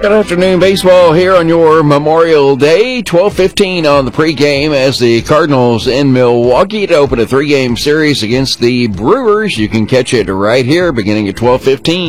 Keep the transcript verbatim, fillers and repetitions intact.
Good afternoon, baseball here on your Memorial Day, twelve fifteen on the pregame as the Cardinals in Milwaukee to open a three-game series against the Brewers. You can catch it right here beginning at twelve fifteen.